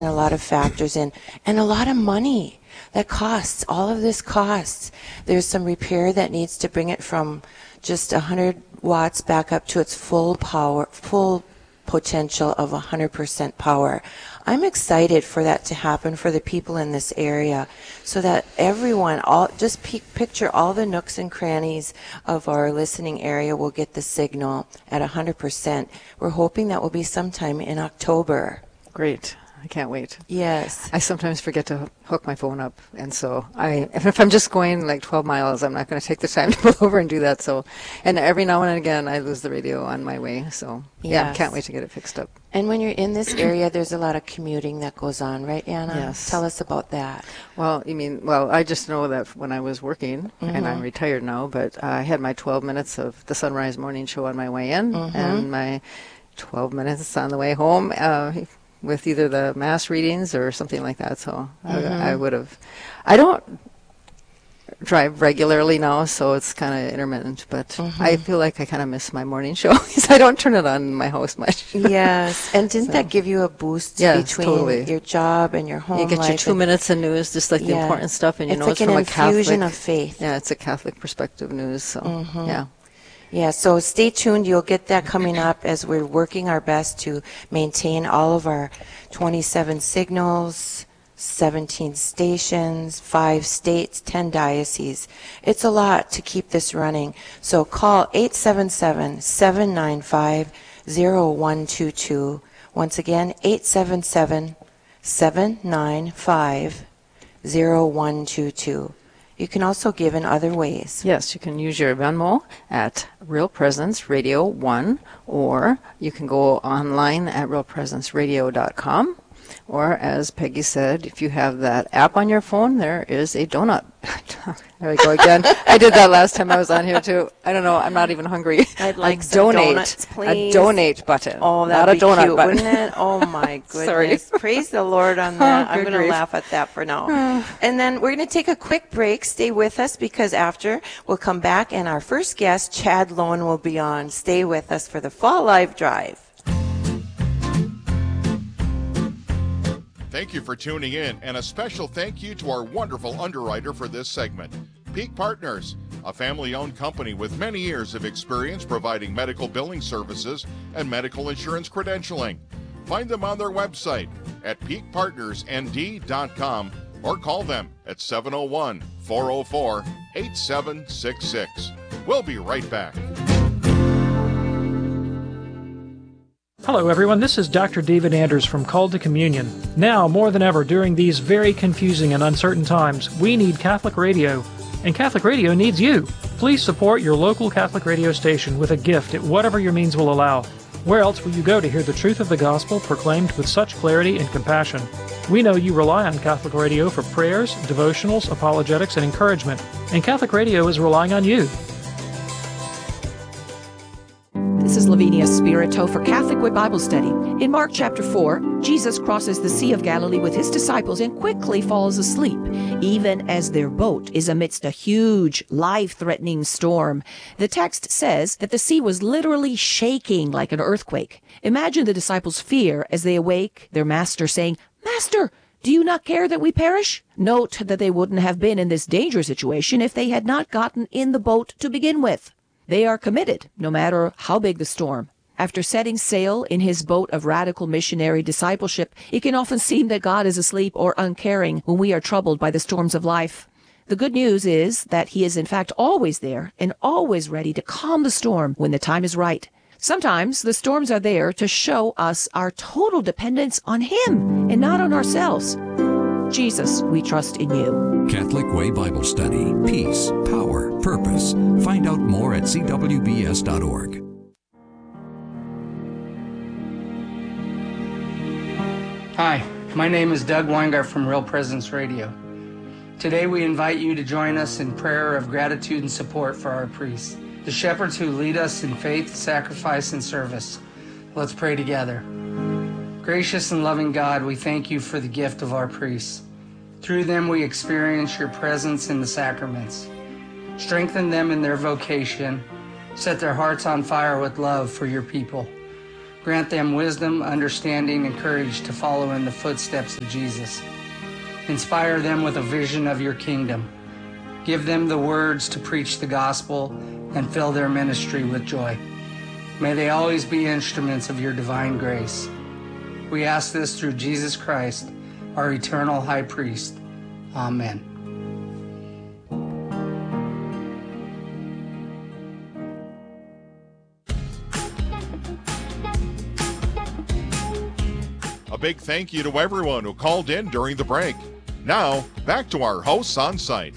a lot of factors in, and a lot of money that costs. All of this costs. There's some repair that needs to bring it from just 100 watts back up to its full power, full potential of 100% power. I'm excited for that to happen for the people in this area, so that everyone, just picture all the nooks and crannies of our listening area will get the signal at 100%. We're hoping that will be sometime in October. Great. I can't wait. Yes. I sometimes forget to hook my phone up, and so if I'm just going like 12 miles, I'm not going to take the time to pull over and do that. So, and every now and again, I lose the radio on my way. So, yeah, I can't wait to get it fixed up. And when you're in this area, there's a lot of commuting that goes on, right, Anna? Yes. Tell us about that. Well, I just know that when I was working, and I'm retired now, but I had my 12 minutes of the Sunrise Morning Show on my way in, and my 12 minutes on the way home, with either the mass readings or something like that. So I don't drive regularly now, so it's kind of intermittent, but I feel like I kind of miss my morning show because I don't turn it on in my house much. Yes, and didn't that give you a boost between your job and your home life? You get your 2 minutes of news, just like the important stuff, and you know it's like from an a Catholic infusion of faith. Yeah, it's a Catholic perspective news, so yeah. Yeah, so stay tuned. You'll get that coming up as we're working our best to maintain all of our 27 signals, 17 stations, 5 states, 10 dioceses. It's a lot to keep this running. So call 877-795-0122. Once again, 877-795-0122. You can also give in other ways. Yes, you can use your Venmo at Real Presence Radio 1, or you can go online at realpresenceradio.com. Or, as Peggy said, if you have that app on your phone, there is a donut. There we go again. I did that last time I was on here, too. I don't know. I'm not even hungry. I'd like some donuts, A please. donate button. Oh, that'd be donut cute, button. wouldn't it? Oh, my goodness. Sorry. Praise the Lord on that. I'm good going to grief. laugh at that for now. And then we're going to take a quick break. Stay with us, because after we'll come back, and our first guest, Chad Lowen, will be on. Stay with us for the Fall Live Drive. Thank you for tuning in, and a special thank you to our wonderful underwriter for this segment, Peak Partners, a family-owned company with many years of experience providing medical billing services and medical insurance credentialing. Find them on their website at peakpartnersnd.com or call them at 701-404-8766. We'll be right back. Hello everyone, this is Dr. David Anders from Called to Communion. Now, more than ever, during these very confusing and uncertain times, we need Catholic radio, and Catholic radio needs you. Please support your local Catholic radio station with a gift at whatever your means will allow. Where else will you go to hear the truth of the gospel proclaimed with such clarity and compassion? We know you rely on Catholic radio for prayers, devotionals, apologetics, and encouragement, and Catholic radio is relying on you. This is Lavinia Spirito for Catholic Way Bible Study. In Mark chapter 4, Jesus crosses the Sea of Galilee with his disciples and quickly falls asleep, even as their boat is amidst a huge, life-threatening storm. The text says that the sea was literally shaking like an earthquake. Imagine the disciples' fear as they awake their master saying, "Master, do you not care that we perish?" Note that they wouldn't have been in this dangerous situation if they had not gotten in the boat to begin with. They are committed, no matter how big the storm. After setting sail in his boat of radical missionary discipleship, it can often seem that God is asleep or uncaring when we are troubled by the storms of life. The good news is that he is in fact always there and always ready to calm the storm when the time is right. Sometimes the storms are there to show us our total dependence on him and not on ourselves. Jesus, we trust in you. Catholic Way Bible Study. Peace, power, purpose. Find out more at cwbs.org. Hi, my name is Doug Weingart from Real Presence Radio. Today we invite you to join us in prayer of gratitude and support for our priests, the shepherds who lead us in faith, sacrifice, and service. Let's pray together. Gracious and loving God, we thank you for the gift of our priests. Through them we experience your presence in the sacraments. Strengthen them in their vocation. Set their hearts on fire with love for your people. Grant them wisdom, understanding, and courage to follow in the footsteps of Jesus. Inspire them with a vision of your kingdom. Give them the words to preach the gospel and fill their ministry with joy. May they always be instruments of your divine grace. We ask this through Jesus Christ, our eternal high priest. Amen. A big thank you to everyone who called in during the break. Now, back to our hosts on site.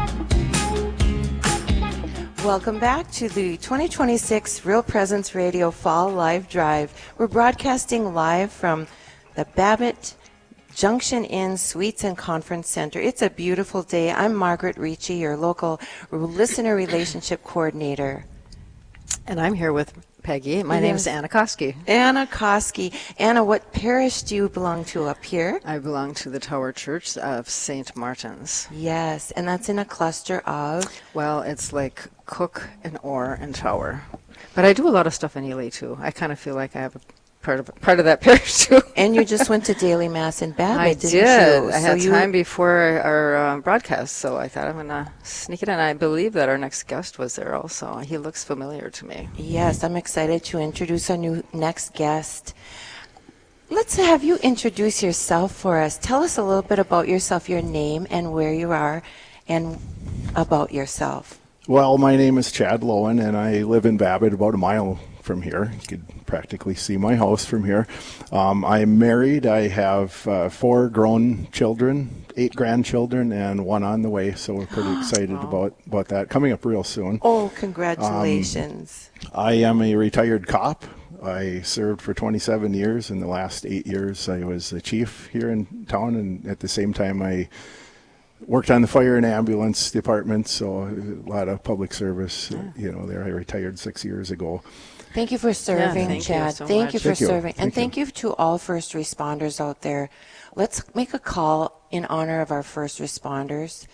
Welcome back to the 2026 Real Presence Radio Fall Live Drive. We're broadcasting live from the Babbitt Junction Inn Suites and Conference Center. It's a beautiful day. I'm Margaret Ricci, your local listener relationship coordinator. And I'm here with Peggy. My name is Anna Koski. Anna Koski. Anna, what parish do you belong to up here? I belong to the Tower Church of St. Martin's. Yes, and that's in a cluster of? Well, it's like Cook and Orr and Tower. But I do a lot of stuff in Ely, too. I kind of feel like I have a part of that parish, too. And you just went to daily mass in Babbitt, I didn't did. you? I had time before our broadcast, so I thought I'm going to sneak it in. I believe that our next guest was there also. He looks familiar to me. Yes, I'm excited to introduce our next guest. Let's have you introduce yourself for us. Tell us a little bit about yourself, your name, and where you are, and about yourself. Well, my name is Chad Lowen, and I live in Babbitt, about a mile from here. You could practically see my house from here. I'm married. I have 4 grown children, 8 grandchildren, and 1 on the way. So we're pretty excited about that. Coming up real soon. Oh, congratulations. I am a retired cop. I served for 27 years. In the last 8 years, I was the chief here in town, and at the same time, I worked on the fire and ambulance department, so a lot of public service, there. I retired 6 years ago. Thank you for serving, Chad. Thank you for serving. And thank you to all first responders out there. Let's make a call in honor of our first responders.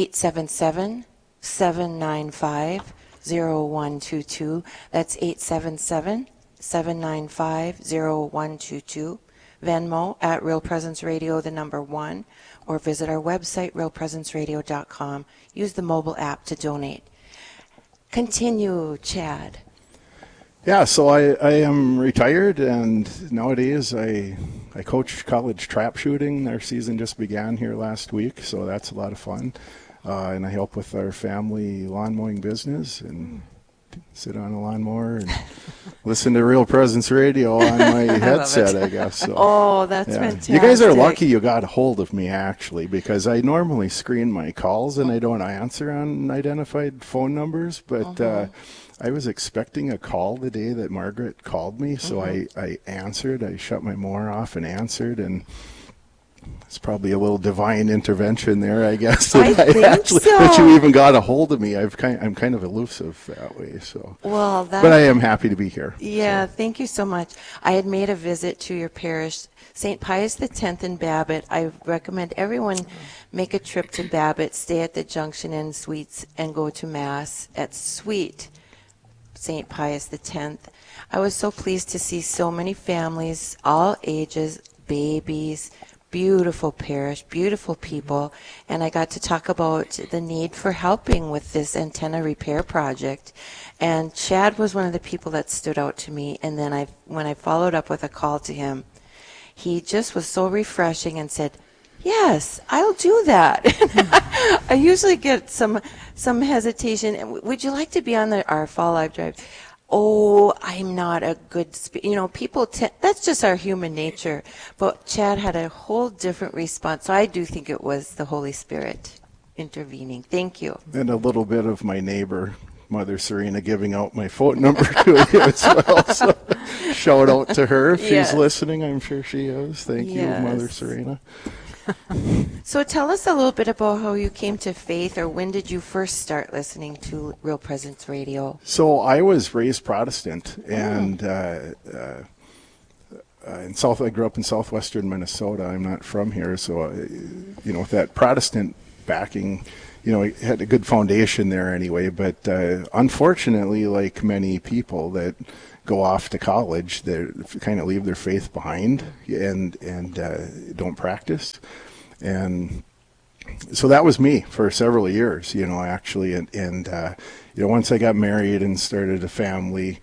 877-795-0122. That's 877-795-0122. Venmo at Real Presence Radio, the number 1, or visit our website, realpresenceradio.com. Use the mobile app to donate. Continue, Chad. Yeah, so I am retired, and nowadays I coach college trap shooting. Our season just began here last week, so that's a lot of fun. And I help with our family lawn mowing business and sit on a lawnmower and listen to Real Presence Radio on my headset, I guess. So, oh, that's fantastic. You guys are lucky you got a hold of me, actually, because I normally screen my calls and I don't answer on identified phone numbers, but I was expecting a call the day that Margaret called me, so I answered. I shut my mower off and answered, and it's probably a little divine intervention there, I guess. That you even got a hold of me. I'm kind of elusive that way, so. Well, but I am happy to be here. Yeah, so. Thank you so much. I had made a visit to your parish, St. Pius X in Babbitt. I recommend everyone make a trip to Babbitt, stay at the Junction Inn Suites, and go to Mass at Suite St. Pius X. I was so pleased to see so many families, all ages, babies, beautiful parish, beautiful people, and I got to talk about the need for helping with this antenna repair project. And Chad was one of the people that stood out to me, and then when I followed up with a call to him, he just was so refreshing and said, yes, I'll do that. I usually get some hesitation. Would you like to be on our Fall Live Drive? Oh, I'm not a good people that's just our human nature. But Chad had a whole different response. So I do think it was the Holy Spirit intervening. Thank you. And a little bit of my neighbor, Mother Serena, giving out my phone number to you as well. So shout out to her if she's listening. I'm sure she is. Thank you, Mother Serena. So tell us a little bit about how you came to faith, or when did you first start listening to Real Presence Radio? So I was raised Protestant, and I grew up in southwestern Minnesota. I'm not from here, so with that Protestant backing, it had a good foundation there anyway. But unfortunately, like many people, that go off to college, they kind of leave their faith behind and don't practice. And so that was me for several years, actually. And once I got married and started a family,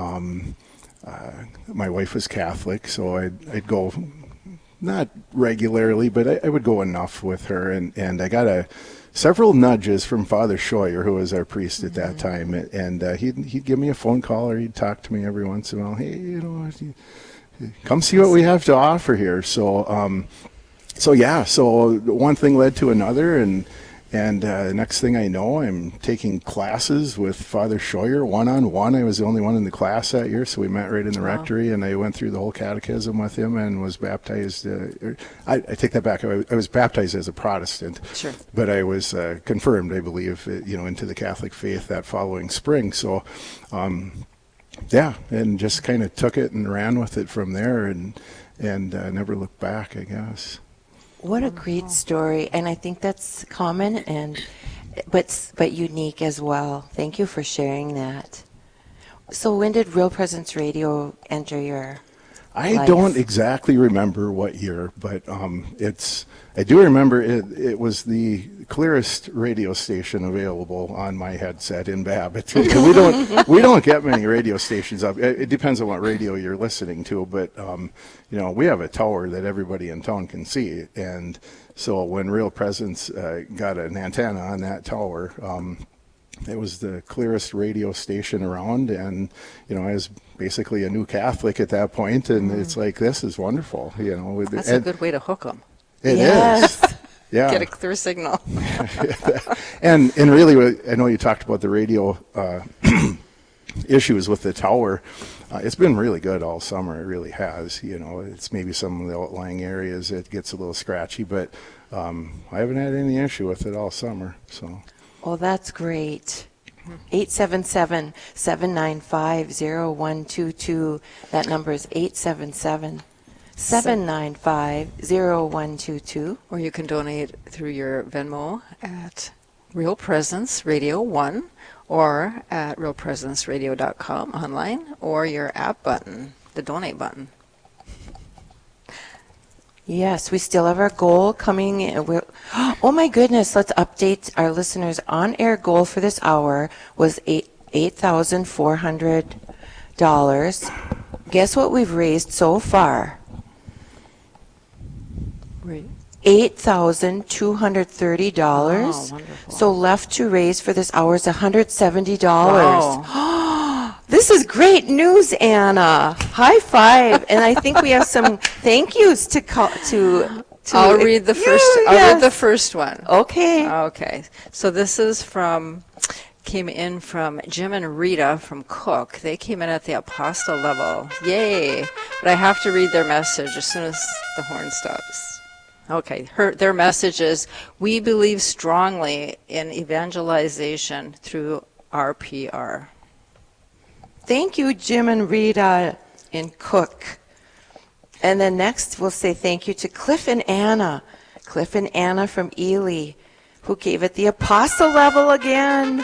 my wife was Catholic, so I'd go, not regularly, but I would go enough with her. And I got several nudges from Father Scheuer, who was our priest at that time. And he'd give me a phone call, or he'd talk to me every once in a while. Hey, come see what we have to offer here. So one thing led to another, and next thing I know, I'm taking classes with Father Scheuer one-on-one. I was the only one in the class that year, so we met right in the rectory, and I went through the whole catechism with him and was baptized. I take that back. I was baptized as a Protestant, sure, but I was confirmed, I believe, into the Catholic faith that following spring. So, and just kind of took it and ran with it from there, and never looked back, I guess. What a great story, and I think that's common but unique as well. Thank you for sharing that. So when did Real Presence Radio enter your I life? don't exactly remember what year, but I do remember it was the clearest radio station available on my headset in Babbitt. we don't get many radio stations up. It depends on what radio you're listening to, but we have a tower that everybody in town can see, and so when Real Presence got an antenna on that tower, it was the clearest radio station around, and I was basically a new Catholic at that point, and it's like, this is wonderful. That's a good way to hook them. It is. Yeah. Get a clear signal. and really, I know you talked about the radio issues with the tower. It's been really good all summer. It really has. It's maybe some of the outlying areas it gets a little scratchy, but I haven't had any issue with it all summer. So. Oh, that's great. 877-795-0122. That number is 877-795-0122. Or you can donate through your Venmo at Real Presence Radio 1 or at realpresenceradio.com online, or your app button, the donate button. Yes, we still have our goal coming. Oh my goodness, let's update our listeners. On-air goal for this hour was $8,400. Guess what we've raised so far? Right. $8,230. Oh, wonderful. So left to raise for this hour is $170. Wow. This is great news, Anna. High five. And I think we have some thank yous to I'll read the first. I'll read the first one. Okay. Okay. So this is came in from Jim and Rita from Cook. They came in at the apostle level. Yay! But I have to read their message as soon as the horn stops. Okay. Their message is: we believe strongly in evangelization through RPR. Thank you, Jim and Rita in Cook. And then next we'll say thank you to Cliff and Anna. Cliff and Anna from Ely, who gave it the apostle level again.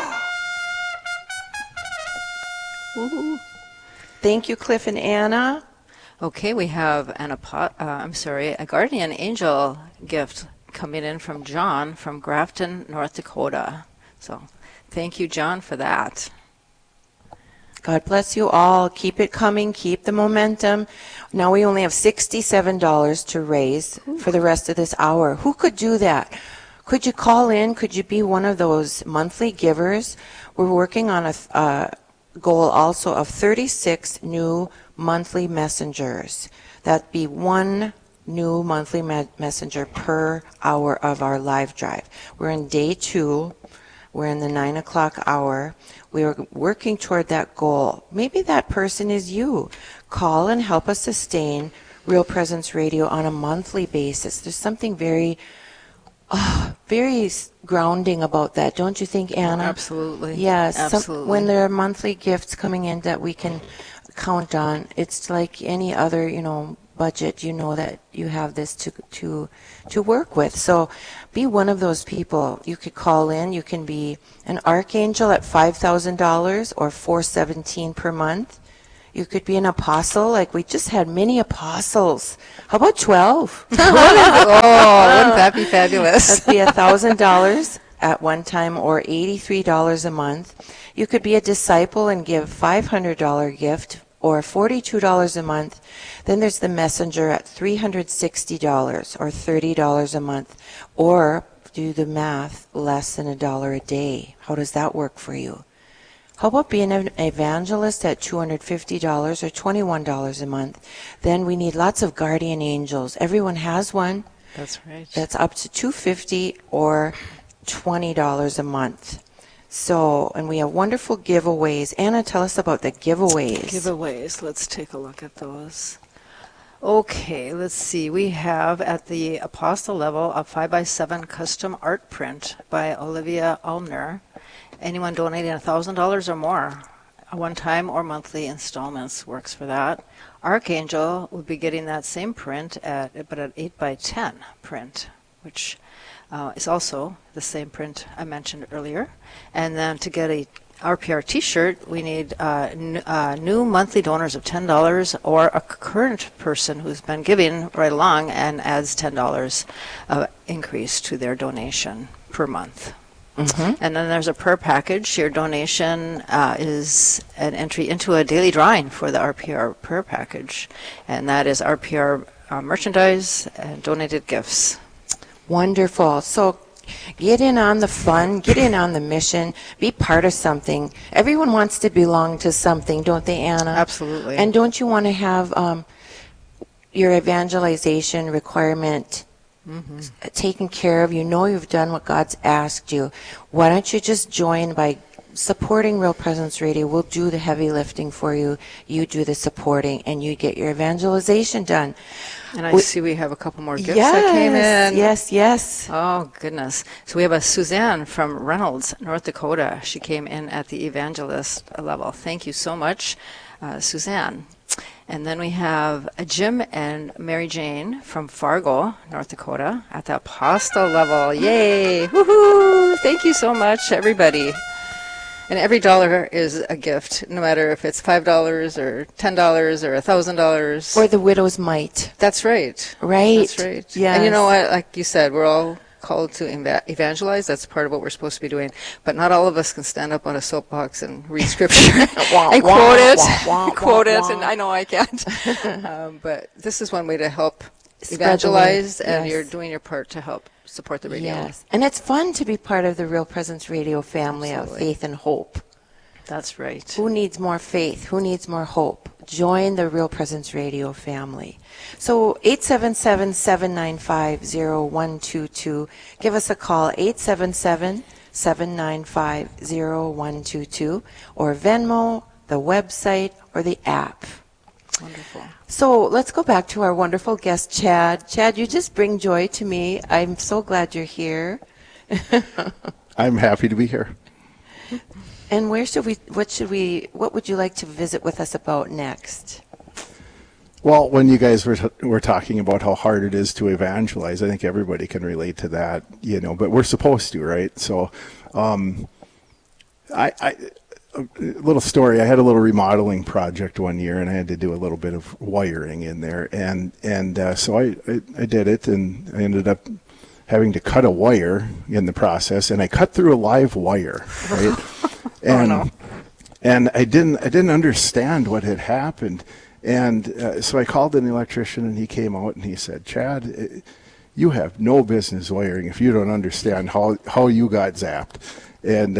Thank you, Cliff and Anna. Okay, we have a guardian angel gift coming in from John from Grafton, North Dakota. So thank you, John, for that. God bless you all. Keep it coming. Keep the momentum. Now we only have $67 to raise for the rest of this hour. Who could do that? Could you call in? Could you be one of those monthly givers? We're working on a goal also of 36 new monthly messengers. That'd be one new monthly messenger per hour of our live drive. We're in day 2. We're in the 9 o'clock hour. We are working toward that goal. Maybe that person is you. Call and help us sustain Real Presence Radio on a monthly basis. There's something very grounding about that, don't you think, Anna? Oh, absolutely. Yes. Absolutely. When there are monthly gifts coming in that we can count on, it's like any other, budget. That you have this to work with. So be one of those people. You could call in. You can be an archangel at $5,000 or $417 per month. You could be an apostle, like we just had many apostles. How about 12? Wouldn't that be fabulous? That'd be $1,000 at one time, or $83 a month. You could be a disciple and give $500 gift, or $42 a month. Then there's the messenger at $360, or $30 a month, or do the math, less than $1 a day. How does that work for you? How about being an evangelist at $250 or $21 a month? Then we need lots of guardian angels. Everyone has one. That's right. That's up to $250 or $20 a month. So, and we have wonderful giveaways. Anna, tell us about the giveaways. Giveaways. Let's take a look at those. Okay, let's see. We have at the Apostle level a 5x7 custom art print by Olivia Ulner. Anyone donating $1,000 or more, one-time or monthly installments works for that. Archangel would be getting that same print, but an 8x10 print, which is also the same print I mentioned earlier. And then to get a RPR t-shirt, we need new monthly donors of $10, or a current person who's been giving right along and adds $10 increase to their donation per month. Mm-hmm. And then there's a prayer package. Your donation is an entry into a daily drawing for the RPR prayer package, and that is RPR merchandise and donated gifts. Wonderful. So get in on the fun, get in on the mission, be part of something. Everyone wants to belong to something, don't they, Anna? Absolutely. And don't you want to have your evangelization requirement taken care of? You know you've done what God's asked you. Why don't you just join by supporting Real Presence Radio? We'll do the heavy lifting for you. You do the supporting, and you get your evangelization done. And I see we have a couple more gifts that came in. Yes. Oh, goodness. So we have a Suzanne from Reynolds, North Dakota. She came in at the evangelist level. Thank you so much, Suzanne. And then we have Jim and Mary Jane from Fargo, North Dakota, at the apostle level. Yay! Woohoo! Thank you so much, everybody. And every dollar is a gift, no matter if it's $5 or $10 or $1,000. Or the widow's mite. That's right. Right. That's right. Yes. And you know what? Like you said, we're all called to evangelize. That's part of what we're supposed to be doing. But not all of us can stand up on a soapbox and read scripture and quote it. And I know I can't. But this is one way to help evangelize, and you're doing your part to help support the radio. Yes. And it's fun to be part of the Real Presence Radio family of faith and hope. That's right. Who needs more faith? Who needs more hope? Join the Real Presence Radio family. So 877-795-0122. Give us a call, 877-795-0122, or Venmo, the website, or the app. Wonderful. So let's go back to our wonderful guest, Chad. Chad, you just bring joy to me. I'm so glad you're here. I'm happy to be here. And what would you like to visit with us about next? Well, when you guys were talking about how hard it is to evangelize, I think everybody can relate to that, but we're supposed to, right? So, a little story. I had a little remodeling project one year, and I had to do a little bit of wiring in there, and so I did it, and I ended up having to cut a wire in the process, and I cut through a live wire, right? And I didn't understand what had happened, and so I called an electrician, and he came out and he said, "Chad, you have no business wiring if you don't understand how you got zapped." And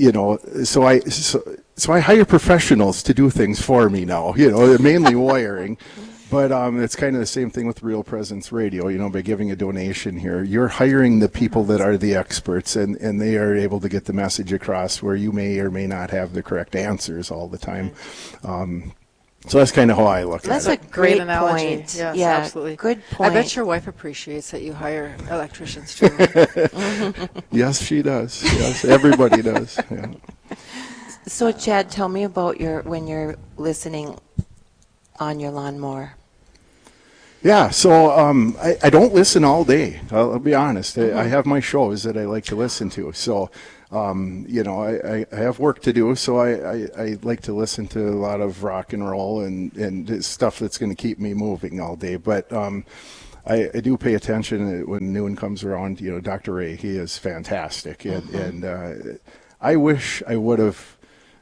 so I hire professionals to do things for me now. Mainly wiring. But it's kind of the same thing with Real Presence Radio. By giving a donation here, you're hiring the people that are the experts, and they are able to get the message across where you may or may not have the correct answers all the time. So that's kind of how I look at it. That's a great analogy. point. Yes, yeah, absolutely. Good point. I bet your wife appreciates that you hire electricians too. Yes, she does. Yes, everybody does. Yeah. So, Chad, tell me about when you're listening on your lawnmower. Yeah, so I don't listen all day. I'll be honest. I have my shows that I like to listen to. So You know, I have work to do, so I like to listen to a lot of rock and roll and stuff that's going to keep me moving all day. But I do pay attention when noon comes around. You know, Dr. Ray, he is fantastic, and I wish he would have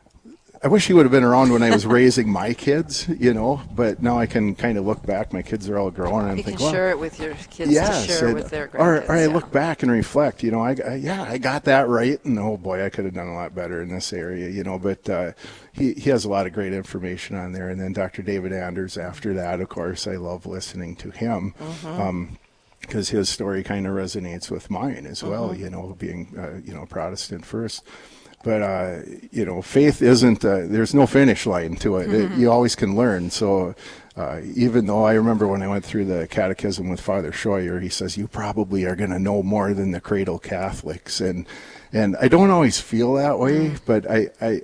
been around when I was raising my kids, you know, but now I can kind of look back. My kids are all grown, and You I think, can well, share it with your kids yes, to share and- with their or grandkids. I look back and reflect, you know, I got that right, and oh boy, I could have done a lot better in this area, you know, but he has a lot of great information on there. And then Dr. David Anders after that, of course, I love listening to him. Because his story kind of resonates with mine as well, you know, being, you know, Protestant first. But, you know, faith isn't, there's no finish line to it. You always can learn. So even though I remember when I went through the catechism with Father Scheuer, he says, you probably are going to know more than the cradle Catholics. And I don't always feel that way, but I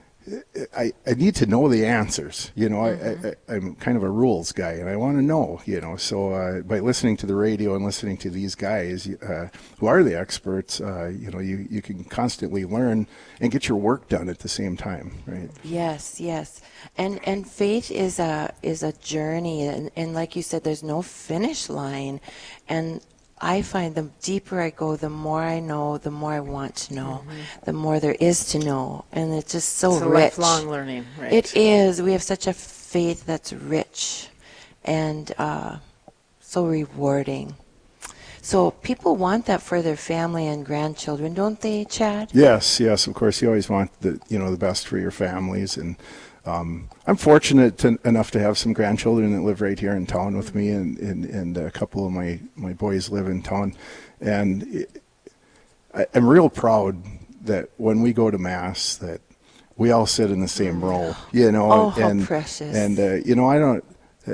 need to know the answers. You know, I'm kind of a rules guy, and I want to know, you know. So by listening to the radio and listening to these guys who are the experts, you know, you can constantly learn and get your work done at the same time, right? Yes, yes. And faith is a journey, and like you said, there's no finish line. And I find the deeper I go, the more I know, the more I want to know, the more there is to know. And it's just so It's a rich. lifelong learning, right? It is. We have such a faith that's rich and so rewarding. So people want that for their family and grandchildren, don't they, Chad? Yes, of course. You always want the best for your families, and I'm fortunate enough to have some grandchildren that live right here in town with me, and a couple of my boys live in town, and I'm real proud that when we go to Mass that we all sit in the same row, you know. Oh, how precious! And you know, I don't.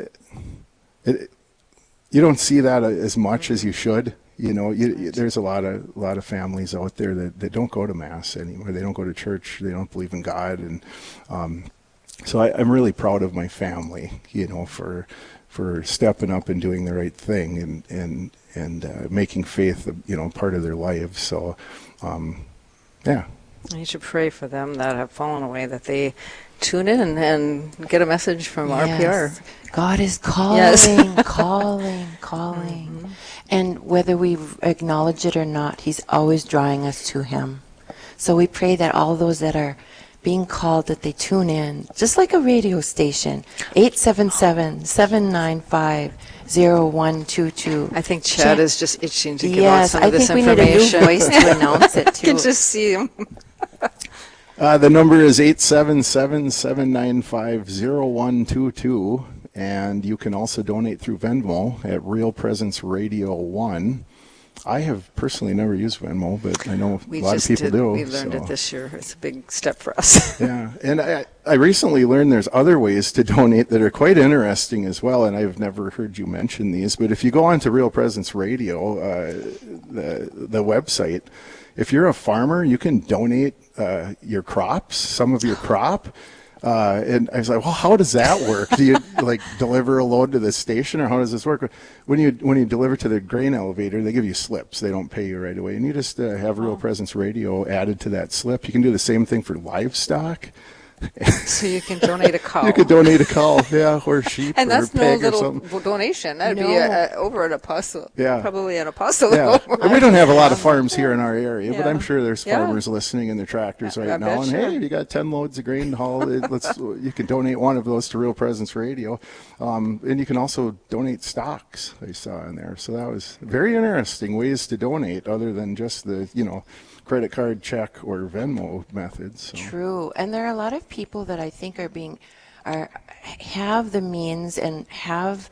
You don't see that as much as you should. You know, there's a lot of families out there that don't go to Mass anymore. They don't go to church. They don't believe in God, and so I'm really proud of my family. You know, for stepping up and doing the right thing and making faith, you know, part of their lives. So, yeah. You should pray for them that have fallen away, that they tune in and get a message from RPR. God is calling, Yes. calling. And whether we acknowledge it or not, He's always drawing us to Him. So we pray that all those that are being called, that they tune in, just like a radio station, 877-795-0122. I think Chad is just itching to give out Yes, some I of this think we need information. a new voice to announce it I can too. just see him. The number is 877-795-0122, and you can also donate through Venmo at Real Presence Radio 1. I have personally never used Venmo, but I know a lot of people do. We learned it this year. It's a big step for us. Yeah, and I recently learned there's other ways to donate that are quite interesting as well, and I've never heard you mention these. But if you go on to Real Presence Radio, the website, if you're a farmer, you can donate your crops, some of your crop. And I was like, well, how does that work? Do you like deliver a load to the station, or how does this work? When you deliver to the grain elevator, they give you slips. They don't pay you right away, and you just have Real Presence Radio added to that slip. You can do the same thing for livestock. So you can donate a cow. You could donate a cow, yeah, or sheep, And or that's no pig or little something. donation. That'd be over an apostle. Yeah. Probably an apostle. Yeah, and we don't have a lot of farms here in our area, but Yeah. I'm sure there's Yeah. farmers listening in their tractors right I now. bet And sure. hey, you got 10 loads of grain to haul. You can donate one of those to Real Presence Radio, and you can also donate stocks. I saw in there, so that was very interesting ways to donate other than just the credit card, check, or Venmo methods. So. True, and there are a lot of people that I think have the means and have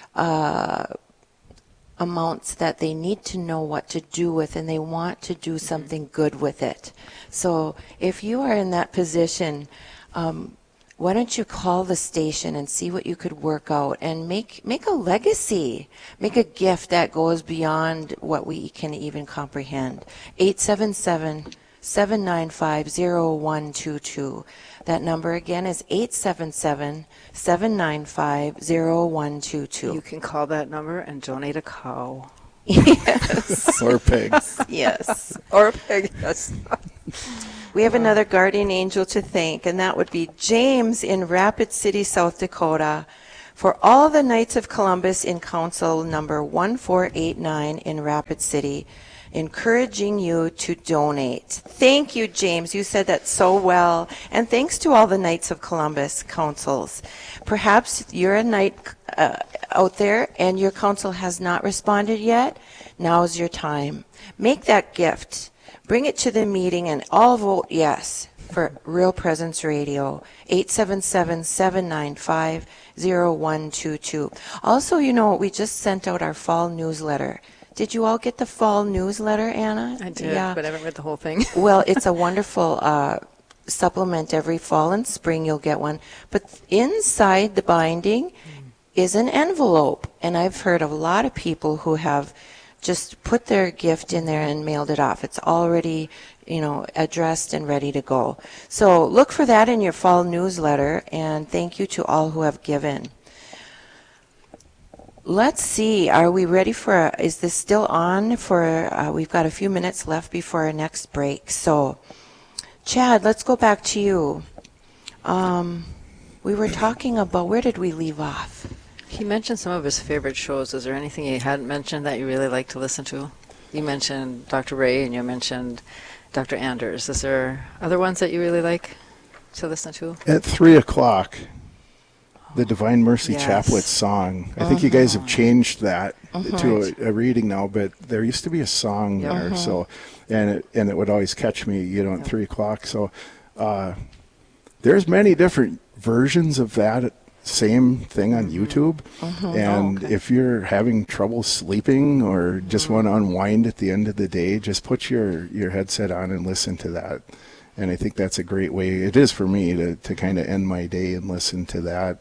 amounts that they need to know what to do with, and they want to do something good with it. So if you are in that position, why don't you call the station and see what you could work out and make a legacy, make a gift that goes beyond what we can even comprehend. 877-795-0122. That number again is 877-795-0122. You can call that number and donate a cow. Yes. Or pigs. Yes. Or a pig, yes. We have another guardian angel to thank, and that would be James in Rapid City, South Dakota, for all the Knights of Columbus in Council number 1489 in Rapid City, encouraging you to donate. Thank you, James. You said that so well. And thanks to all the Knights of Columbus councils. Perhaps you're a knight out there and your council has not responded yet. Now's your time. Make that gift. Bring it to the meeting and all vote yes for Real Presence Radio, 877-795-0122. Also, we just sent out our fall newsletter. Did you all get the fall newsletter, Anna? I did, but I haven't read the whole thing. Well, it's a wonderful supplement. Every fall and spring you'll get one. But inside the binding is an envelope. And I've heard of a lot of people who have just put their gift in there and mailed it off. It's already, addressed and ready to go. So look for that in your fall newsletter, and thank you to all who have given. Let's see, are we ready is this still on we've got a few minutes left before our next break. So, Chad, let's go back to you. We were talking about, where did we leave off? He mentioned some of his favorite shows. Is there anything he hadn't mentioned that you really like to listen to? You mentioned Dr. Ray and you mentioned Dr. Anders. Is there other ones that you really like to listen to? At 3 o'clock, the Divine Mercy Chaplet song. I think you guys have changed that to a reading now, but there used to be a song there. So, and it would always catch me, at 3 o'clock. So there's many different versions of that same thing on YouTube. And if you're having trouble sleeping or just want to unwind at the end of the day, just put your headset on and listen to that. And I think that's a great way. It is for me to kind of end my day and listen to that.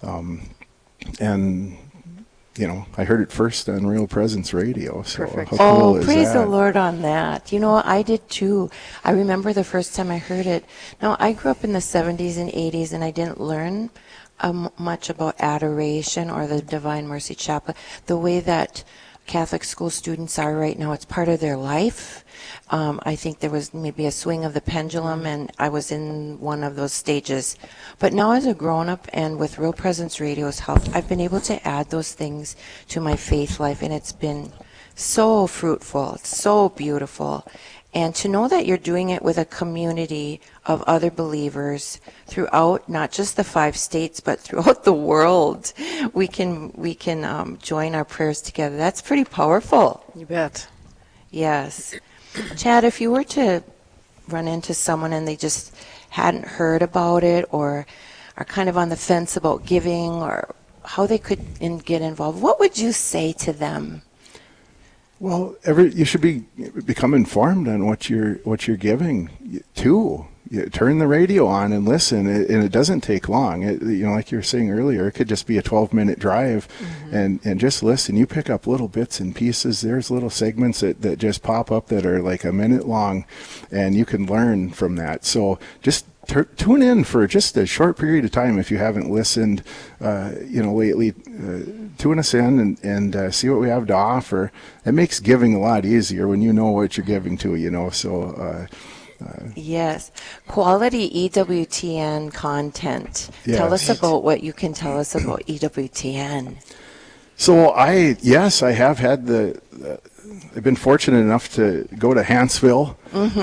And, I heard it first on Real Presence Radio. So Perfect. how cool is praise that? the Lord on that. I did too. I remember the first time I heard it. Now, I grew up in the 70s and 80s, and I didn't learn much about adoration or the Divine Mercy Chaplet. The way that Catholic school students are right now, it's part of their life. I think there was maybe a swing of the pendulum, and I was in one of those stages. But now as a grown-up and with Real Presence Radio's help, I've been able to add those things to my faith life, and it's been so fruitful, so beautiful. And to know that you're doing it with a community of other believers throughout, not just the 5 states, but throughout the world, we can join our prayers together. That's pretty powerful. You bet. Yes. Chad, if you were to run into someone and they just hadn't heard about it or are kind of on the fence about giving or how they could get involved, what would you say to them? Well, you should become informed on what you're giving to. You turn the radio on and listen, and it doesn't take long. Like you were saying earlier, it could just be a 12-minute drive, and just listen. You pick up little bits and pieces. There's little segments that just pop up that are like a minute long, and you can learn from that. So just tune in for just a short period of time if you haven't listened, lately. Tune us in and see what we have to offer. It makes giving a lot easier when you know what you're giving to. So. Yes. Quality EWTN content. Yes. Tell us about what you can tell us about EWTN. So I have had I've been fortunate enough to go to Hanceville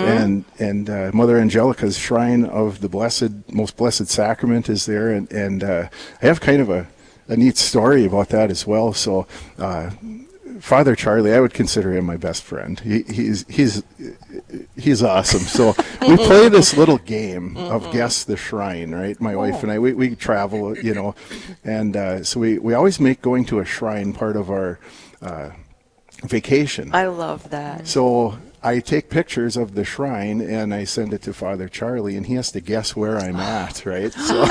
and Mother Angelica's Shrine of the Most Blessed Sacrament is there, and I have kind of a neat story about that as well. So Father Charlie, I would consider him my best friend. He's awesome. So we play this little game of Guess the Shrine, right? My wife and I, we travel, and so we always make going to a shrine part of our vacation. I love that. So I take pictures of the shrine and I send it to Father Charlie, and he has to guess where I'm at, right? So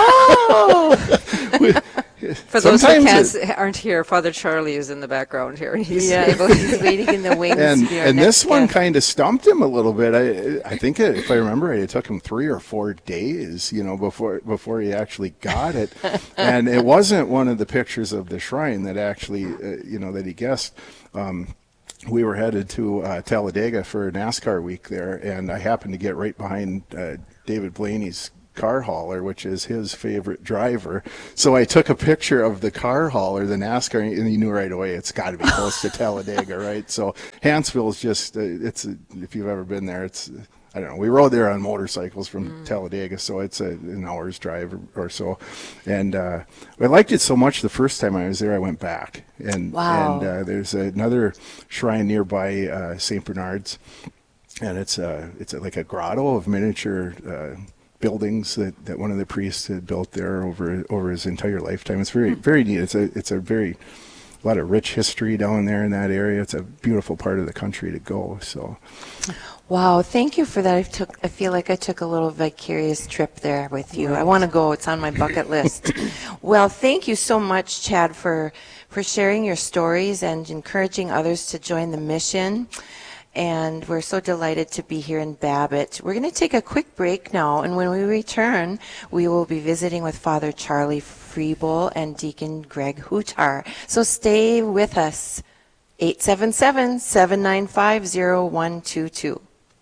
for those who aren't here, Father Charlie is in the background here. He's waiting in the wings. And this one kind of stumped him a little bit. I think if I remember right, it took him 3 or 4 days, before he actually got it. And it wasn't one of the pictures of the shrine that actually, that he guessed. we were headed to Talladega for NASCAR week there, and I happened to get right behind David Blaney's car hauler, which is his favorite driver. So I took a picture of the car hauler, the NASCAR, and he knew right away it's got to be close to Talladega, right? So Hanceville is just, if you've ever been there, it's, I don't know, we rode there on motorcycles from Talladega, so it's an hour's drive or so. And I liked it so much the first time I was there, I went back. And, wow. And there's another shrine nearby, St. Bernard's, and it's like a grotto of miniature buildings that one of the priests had built there over his entire lifetime. It's very, very neat. It's a lot of rich history down there in that area. It's a beautiful part of the country to go. So, wow, thank you for that. I feel like I took a little vicarious trip there with you. I want to go. It's on my bucket list. Well, thank you so much, Chad, for sharing your stories and encouraging others to join the mission. And we're so delighted to be here in Babbitt. We're going to take a quick break now, and when we return, we will be visiting with Father Charlie Freebull and Deacon Greg Hutar. So stay with us. 877-795-0122.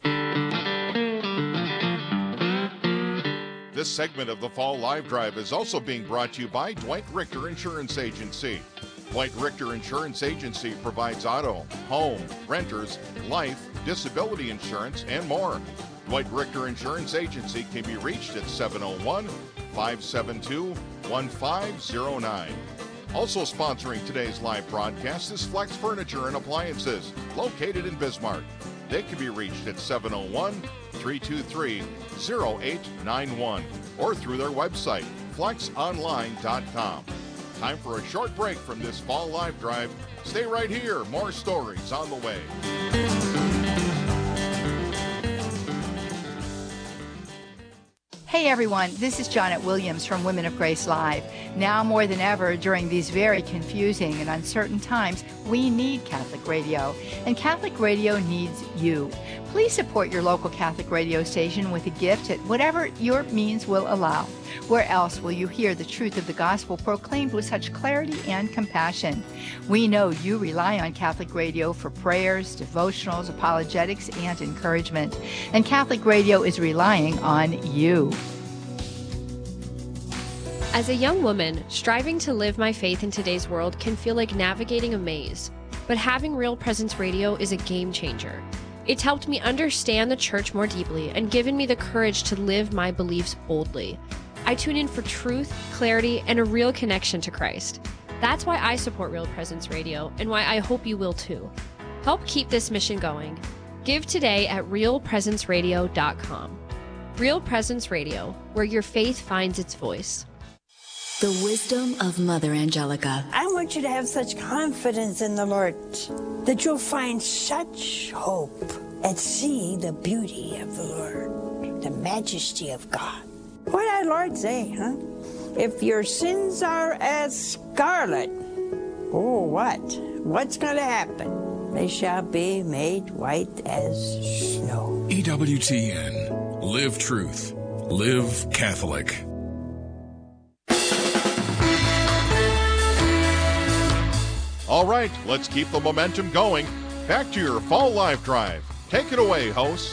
This segment of the Fall Live Drive is also being brought to you by Dwight Richter Insurance Agency. Dwight Richter Insurance Agency provides auto, home, renters, life, disability insurance, and more. Dwight Richter Insurance Agency can be reached at 701-572-1509. Also sponsoring today's live broadcast is Flex Furniture and Appliances, located in Bismarck. They can be reached at 701-323-0891 or through their website, flexonline.com. Time for a short break from this Fall Live Drive. Stay right here. More stories on the way. Hey everyone, this is Janet Williams from Women of Grace Live. Now more than ever during these very confusing and uncertain times, we need Catholic radio, and Catholic radio needs you. Please support your local Catholic radio station with a gift at whatever your means will allow. Where else will you hear the truth of the gospel proclaimed with such clarity and compassion? We know you rely on Catholic radio for prayers, devotionals, apologetics, and encouragement. And Catholic radio is relying on you. As a young woman, striving to live my faith in today's world can feel like navigating a maze. But having Real Presence Radio is a game changer. It's helped me understand the church more deeply and given me the courage to live my beliefs boldly. I tune in for truth, clarity, and a real connection to Christ. That's why I support Real Presence Radio and why I hope you will too. Help keep this mission going. Give today at realpresenceradio.com. Real Presence Radio, where your faith finds its voice. The wisdom of Mother Angelica. I want you to have such confidence in the Lord that you'll find such hope at seeing the beauty of the Lord, the majesty of God. What did our Lord say, huh? If your sins are as scarlet, oh, what? What's going to happen? They shall be made white as snow. EWTN. Live truth. Live Catholic. All right, let's keep the momentum going. Back to your Fall Live Drive. Take it away, hosts.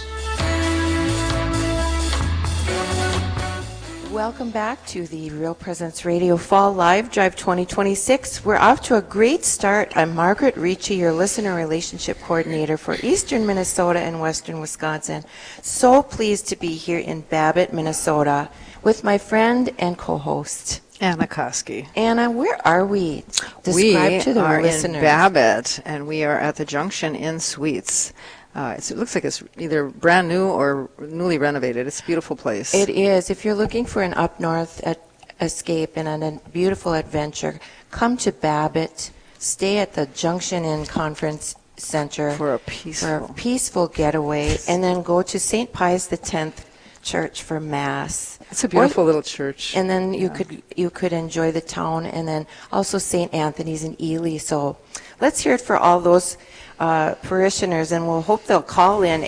Welcome back to the Real Presence Radio Fall Live Drive 2026. We're off to a great start. I'm Margaret Ricci, your listener relationship coordinator for Eastern Minnesota and Western Wisconsin. So pleased to be here in Babbitt, Minnesota, with my friend and co-host, Anna Koski. Anna, where are we? Describe to the are listeners. In Babbitt, and we are at the Junction Inn Suites. It looks like it's either brand new or newly renovated. It's a beautiful place. It is. If you're looking for an up-north escape and a beautiful adventure, come to Babbitt. Stay at the Junction Inn Conference Center for a peaceful getaway, and then go to St. Pius X Church for Mass. It's a beautiful little church. And then you could enjoy the town, and then also St. Anthony's in Ely. So let's hear it for all those parishioners, and we'll hope they'll call in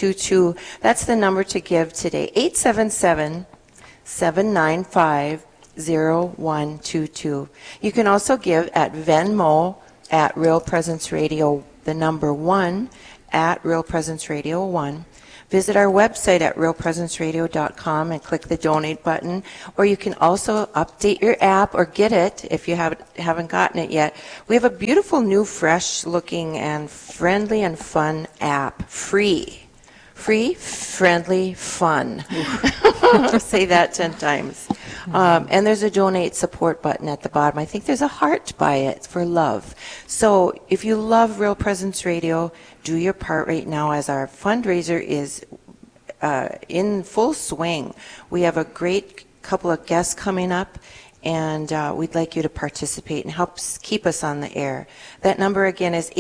877-795-0122. That's the number to give today, 877-795-0122. 0122. You can also give at Venmo at Real Presence Radio, the number 1 at Real Presence Radio 1. Visit our website at realpresenceradio.com and click the donate button, or you can also update your app or get it if you haven't gotten it yet. We have a beautiful new, fresh looking and friendly and fun app. Free, friendly, fun. Say that 10 times. And there's a donate support button at the bottom. I think there's a heart by it for love. So if you love Real Presence Radio, do your part right now as our fundraiser is in full swing. We have a great couple of guests coming up, and we'd like you to participate and help keep us on the air. That number again is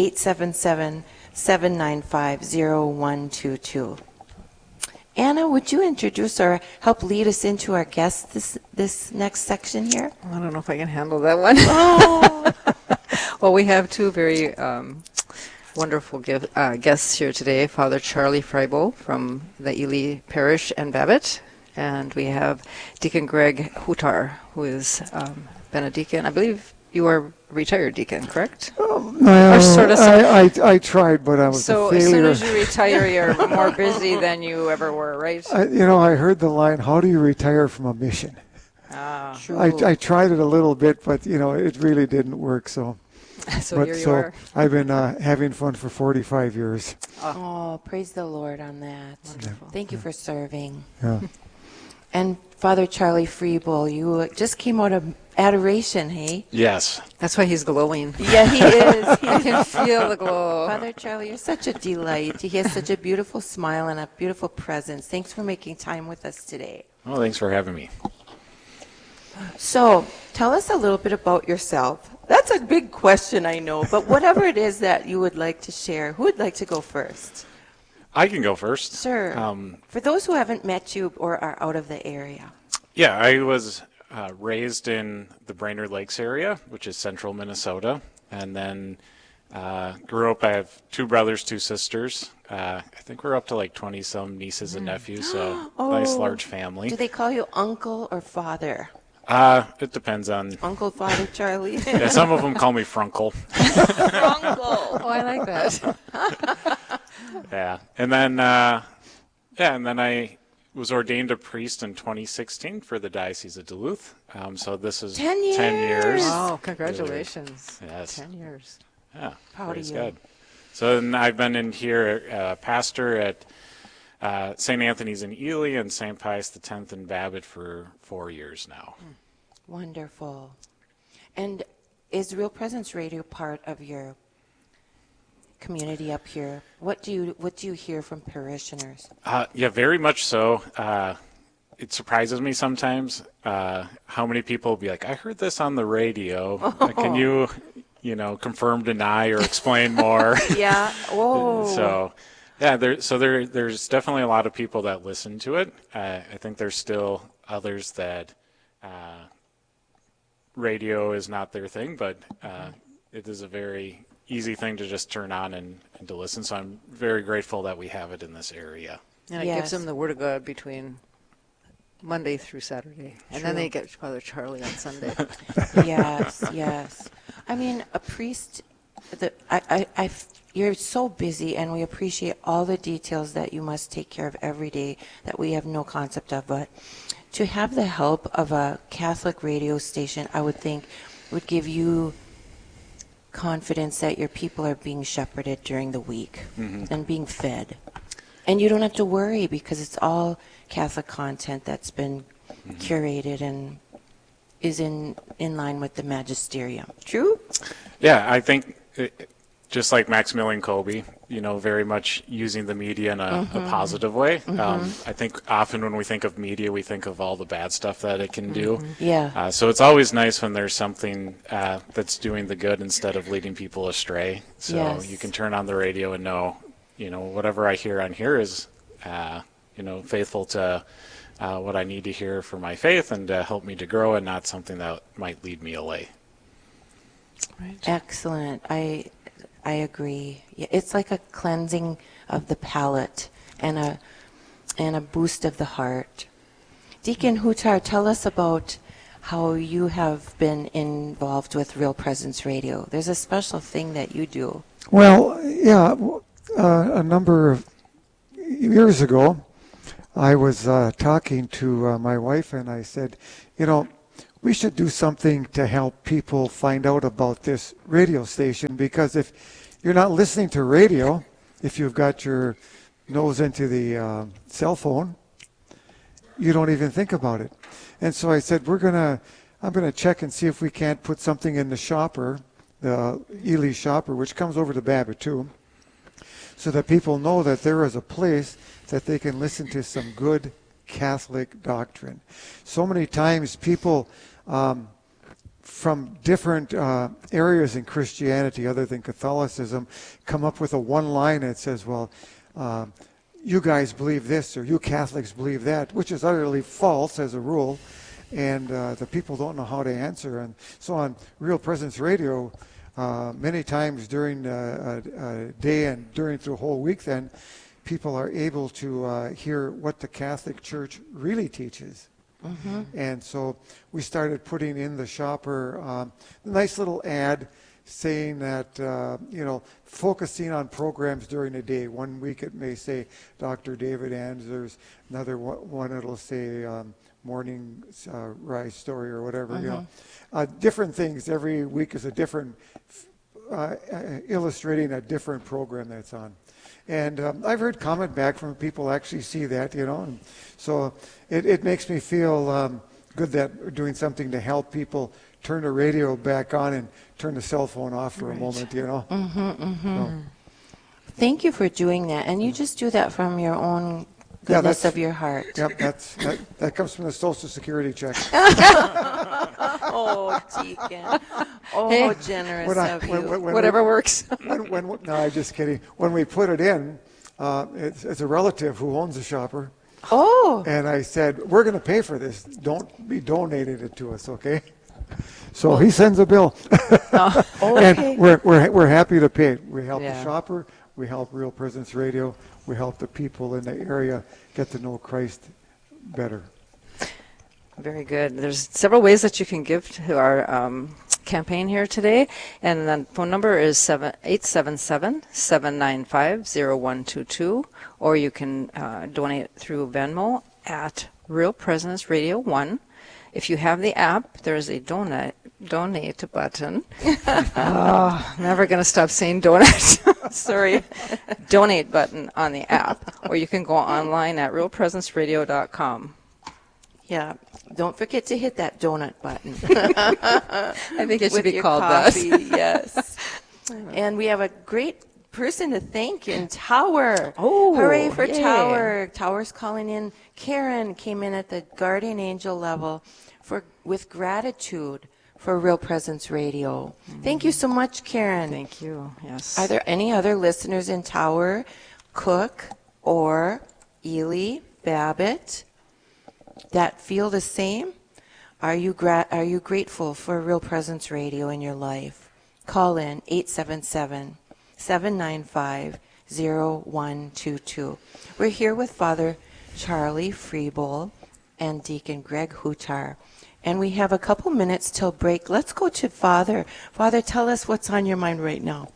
877-795-0122. Anna, would you introduce or help lead us into our guests this next section here? I don't know if I can handle that one. Oh. Well, we have two very wonderful guests here today. Father Charlie Freibold from the Ely Parish and Babbitt, and we have Deacon Greg Hutar, who is been a deacon. I believe you are a retired deacon, correct? I tried, but I was a failure. So as soon as you retire, you're more busy than you ever were, right? I heard the line, how do you retire from a mission? I tried it a little bit, but, it really didn't work, so here you are. I've been having fun for 45 years. Oh, praise the Lord on that. Wonderful. Thank you for serving. Yeah. And Father Charlie Freibold, you just came out of adoration, hey? Yes. That's why he's glowing. Yeah, he is. I can feel the glow. Father Charlie, you're such a delight. He has such a beautiful smile and a beautiful presence. Thanks for making time with us today. Well, thanks for having me. So, tell us a little bit about yourself. That's a big question, I know, but whatever it is that you would like to share, who would like to go first? I can go first. Sure. For those who haven't met you or are out of the area. Yeah, I was raised in the Brainerd Lakes area, which is central Minnesota, and then grew up. I have 2 brothers, 2 sisters. I think we're up to like 20-some nieces and nephews, so nice large family. Do they call you uncle or father? It depends on... Uncle, Father Charlie? Yeah, some of them call me Frunkle. Frunkle! Oh, I like that. Yeah, and then I was ordained a priest in 2016 for the Diocese of Duluth. So this is 10 years. 10 years. Oh, congratulations. Yes. 10 years. Yeah, proud of you. God. So then I've been in here, pastor at St. Anthony's in Ely and St. Pius X in Babbitt for 4 years now. Wonderful. And is Real Presence Radio part of your community up here? What do you hear from parishioners? Yeah, very much so. It surprises me sometimes how many people will be like, I heard this on the radio. Can you confirm, deny, or explain more? Yeah. Whoa. So, yeah, there's definitely a lot of people that listen to it. I think there's still others that radio is not their thing, but it is a very easy thing to just turn on and to listen. So I'm very grateful that we have it in this area. And it gives them the Word of God between Monday through Saturday. And then they get Father Charlie on Sunday. Yes. I mean, a priest, you're so busy, and we appreciate all the details that you must take care of every day that we have no concept of. But to have the help of a Catholic radio station, I would think, would give you confidence that your people are being shepherded during the week and being fed. And you don't have to worry because it's all Catholic content that's been curated and is in line with the magisterium. True? Yeah, I think just like Maximilian Kolbe, very much using the media in a positive way. I think often when we think of media, we think of all the bad stuff that it can do. Yeah. So it's always nice when there's something that's doing the good instead of leading people astray. So you can turn on the radio and know, whatever I hear on here is, faithful to what I need to hear for my faith and to help me to grow, and not something that might lead me away. Right. Excellent. I agree. It's like a cleansing of the palate and a boost of the heart. Deacon Hutar, tell us about how you have been involved with Real Presence Radio. There's a special thing that you do. Well, yeah, a number of years ago, I was talking to my wife, and I said, we should do something to help people find out about this radio station, because if you're not listening to radio, if you've got your nose into the cell phone, you don't even think about it. And so I said, I'm gonna check and see if we can't put something in the shopper, the Ely shopper, which comes over to Babbitt too, so that people know that there is a place that they can listen to some good Catholic doctrine. So many times people from different areas in Christianity other than Catholicism come up with a one line that says, well, you guys believe this, or you Catholics believe that, which is utterly false as a rule, and the people don't know how to answer. And so on Real Presence Radio, many times during a day and through a whole week, then people are able to hear what the Catholic Church really teaches. Mm-hmm. And so we started putting in the shopper a nice little ad saying that, focusing on programs during the day. One week it may say Dr. David Anders, another one it'll say Morning Rise Story or whatever, mm-hmm. Different things. Every week is a different, illustrating a different program that's on. And I've heard comment back from people actually see that, and so it makes me feel good that we're doing something to help people turn the radio back on and turn the cell phone off for a moment, Mm-hmm, mm-hmm. So. Thank you for doing that. And you just do that from your own goodness of your heart. Yep, that comes from the Social Security check. Oh, Deacon. Oh, hey, generous of you. Whatever works. No, I'm just kidding. When we put it in, it's a relative who owns the shopper. Oh. And I said, we're going to pay for this. Don't be donating it to us, okay? So he sends a bill. Oh, okay. And we're happy to pay. We help the shopper. We help Real Presence Radio. We help the people in the area get to know Christ better. Very good. There's several ways that you can give to our campaign here today, and the phone number is 877-795-0122, or you can donate through Venmo at Real Presence Radio 1. If you have the app, there's a donate button. Never going to stop saying donate. Sorry. Donate button on the app, or you can go online at realpresenceradio.com. Yeah. Don't forget to hit that donut button. I think it should be called coffee, that. Yes. And we have a great person to thank in Tower. Oh, hooray for yay. Tower. Tower's calling in. Karen came in at the guardian angel level with gratitude for Real Presence Radio. Mm-hmm. Thank you so much, Karen. Thank you. Yes. Are there any other listeners in Tower, Cook, or Ely, Babbitt that feel the same? Are you grateful for Real Presence Radio in your life? Call in 877-795-0122. We're here with Father Charlie Freebowl and Deacon Greg Hutar. And we have a couple minutes till break. Let's go to Father. Father, tell us what's on your mind right now.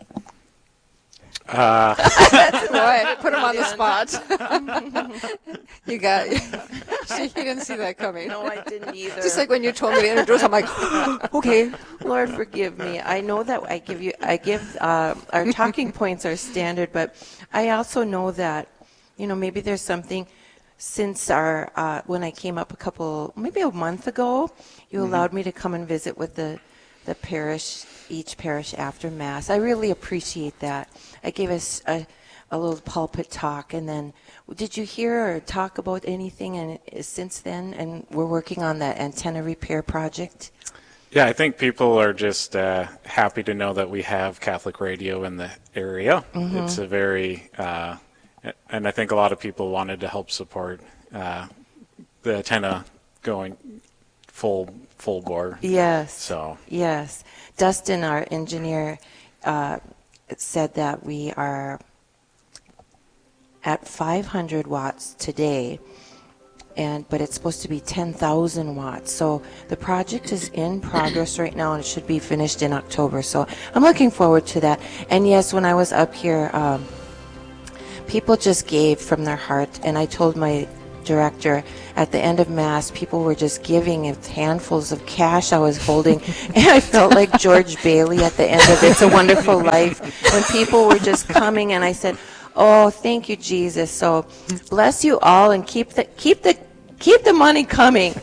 That's why put him on the spot. You got. He didn't see that coming. No, I didn't either. Just like when you told me to introduce, I'm like, okay. Lord, forgive me. I know that I give our talking points are standard, but I also know that, maybe there's something. Since when I came up maybe a month ago, you mm-hmm. allowed me to come and visit with the parish, each parish after Mass. I really appreciate that. I gave us a little pulpit talk, and then did you hear or talk about anything since then? And we're working on that antenna repair project. Yeah, I think people are just happy to know that we have Catholic radio in the area. Mm-hmm. It's a very and I think a lot of people wanted to help support the antenna going full bore. Yes. So. Yes. Dustin, our engineer, said that we are at 500 watts today but it's supposed to be 10,000 watts. So the project is in progress right now, and it should be finished in October. So I'm looking forward to that. And yes, when I was up here, people just gave from their heart, and I told my director at the end of Mass, people were just giving handfuls of cash I was holding, and I felt like George Bailey at the end of It's a Wonderful Life, when people were just coming, and I said, oh, thank you, Jesus. So bless you all, and keep the money coming.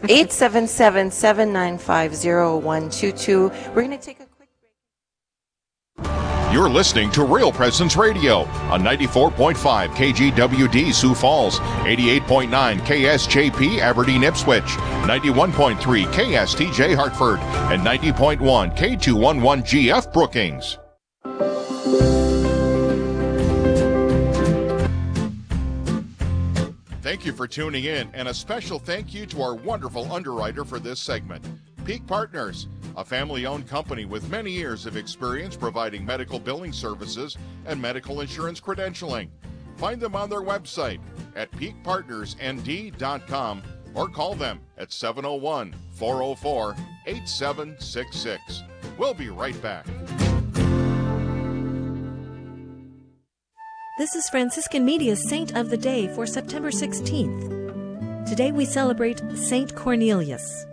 877-795-0122. We're going to take a quick break. You're listening to Real Presence Radio on 94.5 KGWD Sioux Falls, 88.9 KSJP Aberdeen Ipswich, 91.3 KSTJ Hartford, and 90.1 K211GF Brookings. Thank you for tuning in, and a special thank you to our wonderful underwriter for this segment, Peak Partners, a family-owned company with many years of experience providing medical billing services and medical insurance credentialing. Find them on their website at peakpartnersnd.com or call them at 701-404-8766. We'll be right back. This is Franciscan Media's Saint of the Day for September 16th. Today we celebrate Saint Cornelius.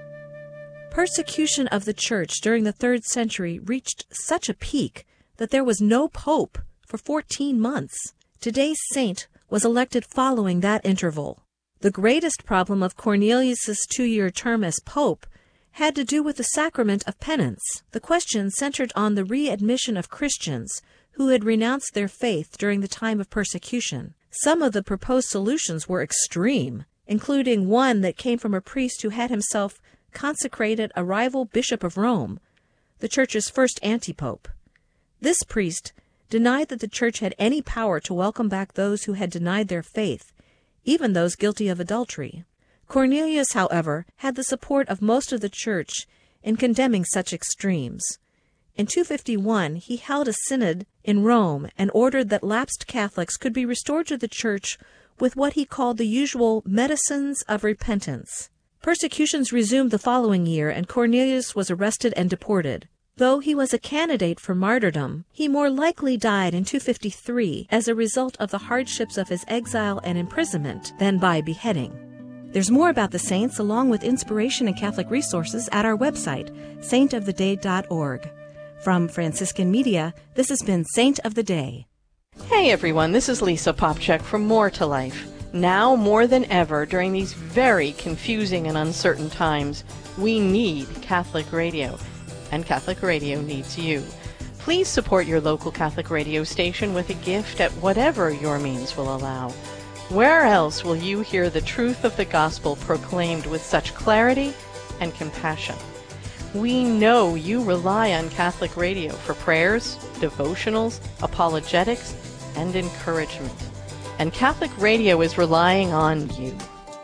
Persecution of the Church during the 3rd century reached such a peak that there was no pope for 14 months. Today's saint was elected following that interval. The greatest problem of Cornelius's 2-year term as pope had to do with the sacrament of penance. The question centered on the readmission of Christians who had renounced their faith during the time of persecution. Some of the proposed solutions were extreme, including one that came from a priest who had himself consecrated a rival bishop of Rome, the Church's first antipope. This priest denied that the Church had any power to welcome back those who had denied their faith, even those guilty of adultery. Cornelius, however, had the support of most of the Church in condemning such extremes. In 251, he held a synod in Rome and ordered that lapsed Catholics could be restored to the Church with what he called the usual medicines of repentance. Persecutions resumed the following year, and Cornelius was arrested and deported. Though he was a candidate for martyrdom, he more likely died in 253 as a result of the hardships of his exile and imprisonment than by beheading. There's more about the saints along with inspiration and Catholic resources at our website, saintoftheday.org. From Franciscan Media, this has been Saint of the Day. Hey everyone, this is Lisa Popchak from More to Life. Now more than ever, during these very confusing and uncertain times, we need Catholic radio, and Catholic radio needs you. Please support your local Catholic radio station with a gift at whatever your means will allow. Where else will you hear the truth of the gospel proclaimed with such clarity and compassion? We know you rely on Catholic radio for prayers, devotionals, apologetics, and encouragement. And Catholic radio is relying on you.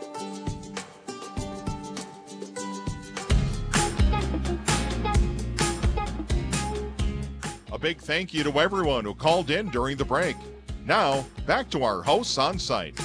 A big thank you to everyone who called in during the break. Now, back to our hosts on site.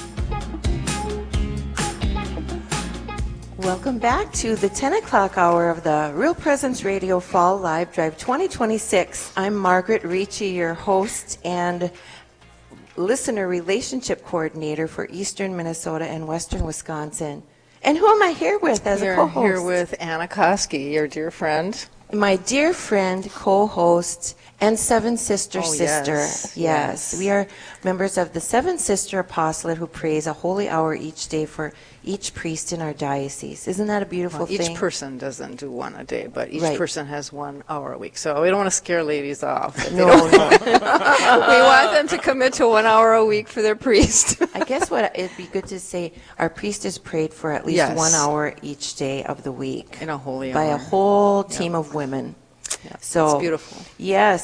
Welcome back to the 10 o'clock hour of the Real Presence Radio Fall Live Drive 2026. I'm Margaret Ricci, your host and listener relationship coordinator for Eastern Minnesota and Western Wisconsin. And who am I here with as a co-host? You're here with Anna Koski, your dear friend. My dear friend, co-host, and Seven Sister sister. Yes. We are members of the Seven Sister Apostolate who prays a holy hour each day for each priest in our diocese. Isn't that a beautiful thing? Each person doesn't do one a day, but each Right. person has 1 hour a week. So we don't want to scare ladies off. No. We want them to commit to 1 hour a week for their priest. I guess what it'd be good to say, our priest is prayed for at least Yes. 1 hour each day of the week. In a holy by hour. a whole team of women. So it's beautiful. Yes,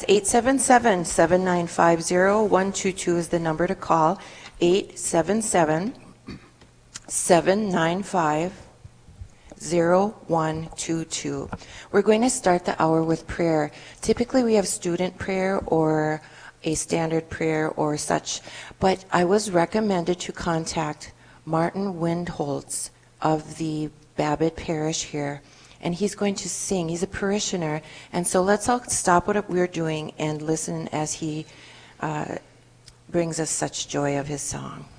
877-795-0122 is the number to call. 877-795-0122. We're going to start the hour with prayer. Typically we have student prayer or a standard prayer or such, but I was recommended to contact Martin Windholtz of the Babbitt Parish here, and he's going to sing. He's a parishioner, and so let's all stop what we're doing and listen as he brings us such joy of his song.